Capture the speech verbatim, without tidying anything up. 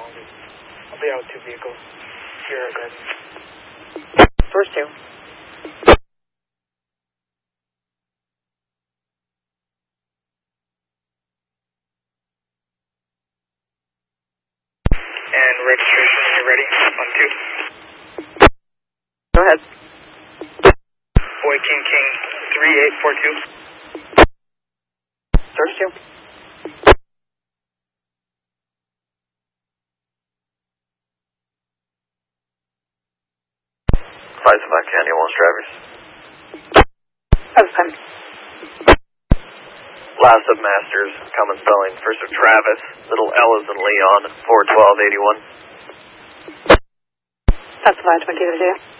I'll be, I'll be out with two vehicles. Here, good. Source two. And registration when you're ready on two. Go ahead. Boy King King three eight four two. Source two. Five Savant County, Walsh drivers. That's fine. Last of Masters, common spelling. First of Travis, little L is in Leon, four twelve eighty-one. That's fine, twenty-two.